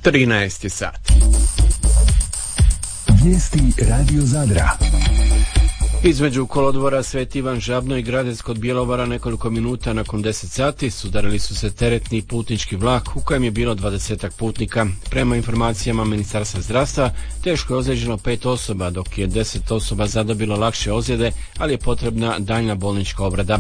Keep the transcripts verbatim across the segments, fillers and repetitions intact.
trinaest je sat. Vijesti Radio Zadra. Između kolodvora Sveti Ivan Žabno i Gradec kod Bjelovara nekoliko minuta nakon deset sati sudarili su se teretni putnički vlak u kojem je bilo dvadesetak putnika. Prema informacijama Ministarstva zdravstva teško je ozlijeđeno pet osoba, dok je deset osoba zadobilo lakše ozljede, ali je potrebna daljna bolnička obrada.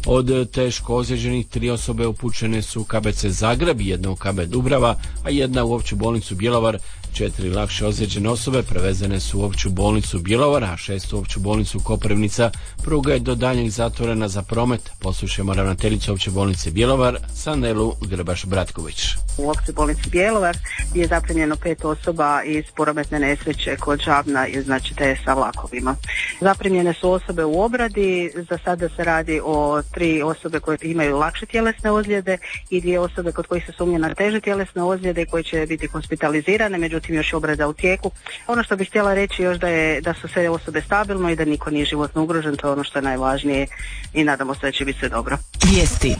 Od teško ozlijeđenih tri osobe upućene su u K B C Zagreb, jedna u K B Dubrava, a jedna u Opću bolnicu Bjelovar. Četiri lakše ozlijeđene osobe prevezene su u Opću bolnicu Bjelovar, a šest u Opću bolnicu Koprivnica. Pruga je do daljnjeg zatvorena za promet. Poslušajmo ravnateljicu Opće bolnice Bjelovar, Sanelu Grbaš-Bratković. U Općoj bolnici Bjelovar je zaprimljeno pet osoba iz prometne nesreće kod Žabna, znači te sa vlakovima. Zaprimljene su osobe u obradi, za sada se radi o tri osobe koje imaju lakše tjelesne ozljede i dvije osobe kod kojih se sumnja na teže tjelesne ozljede koje će biti hospitalizirane, međutim još je obrada u tijeku. Ono što bih htjela reći još da je da su sve osobe stabilno i da niko nije životno ugrožen, to je ono što je najvažnije i nadamo se da će biti sve dobro. Vijesti.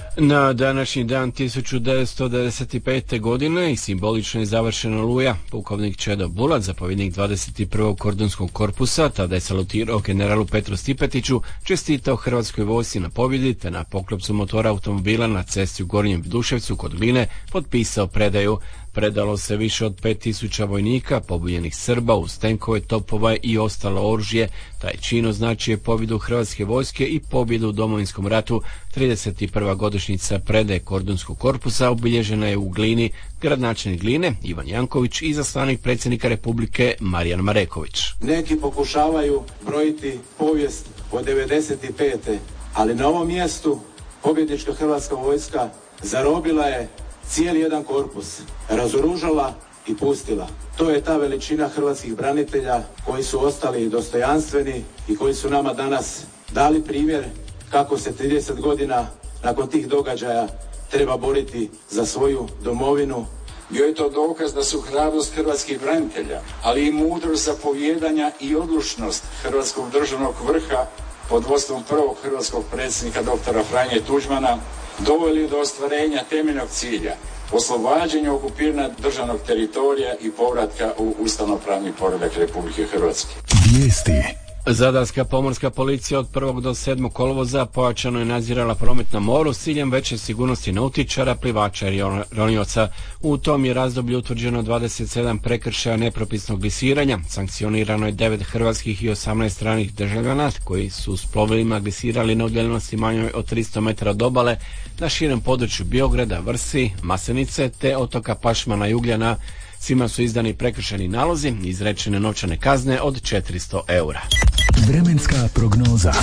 Na današnji dan tisuću devetsto devedeset pete. godine i simbolično je završena Oluja. Pukovnik Čedo Bulat, zapovjednik dvadeset prvog kordonskog korpusa, tada je salutirao generalu Petru Stipetiću, čestitao Hrvatskoj vojsci na pobjedi, te na poklopcu motora automobila na cesti u Gornjem Viduševcu kod Gline potpisao predaju. Predalo se više od pet tisuća vojnika, pobunjenih Srba uz tenkove, topova i ostalo oružje. Taj čin označuje pobjedu Hrvatske vojske i pobjedu u Domovinskom ratu. trideset prva godišnjica predaje Kordunskog korpusa obilježena je u Glini. Gradonačelnik Gline Ivan Janković i izaslanik predsjednika Republike Marijan Mareković. Neki pokušavaju brojiti povijest od devedeset pete. ali na ovom mjestu pobjednička Hrvatska vojska zarobila je cijeli jedan korpus, razoružala i pustila. To je ta veličina hrvatskih branitelja koji su ostali dostojanstveni i koji su nama danas dali primjer kako se trideset godina nakon tih događaja treba boriti za svoju domovinu. Bio je to dokaz da su hrabrost hrvatskih branitelja, ali i mudrost zapovijedanja i odlučnost hrvatskog državnog vrha pod vodstvom prvog hrvatskog predsjednika doktora Franje Tuđmana doveli do ostvarenja temeljnog cilja, oslobađanja okupiranog državnog teritorija i povratka u ustavnopravni poredak Republike Hrvatske. Vijesti. Zadarska pomorska policija od prvog do sedmog kolovoza pojačano je nadzirala promet na moru s ciljem veće sigurnosti nautičara, plivača i ronioca. U tom je razdoblju utvrđeno dvadeset sedam prekršaja nepropisnog glisiranja, sankcionirano je devet hrvatskih i osamnaest stranih državljana koji su s plovilima glisirali na udaljenosti manjoj od tristo metara od obale na širem području Biograda, Vrsi, Masenice te otoka Pašmana i Ugljana. Svima su izdani prekršajni nalozi i izrečene novčane kazne od četiristo eura. Vremenska prognoza.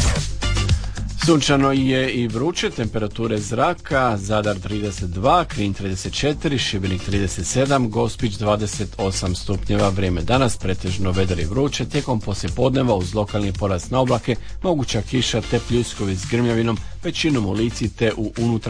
Sunčano je i vruće, temperature zraka, Zadar trideset dva, Knin trideset četiri, Šibenik trideset sedam, Gospić dvadeset osam stupnjeva. Vrijeme danas pretežno vedro i vruće, tijekom poslijepodneva uz lokalni porast na oblake, moguća kiša te pljuskovi s grmljavinom, većinom u Lici te u unutra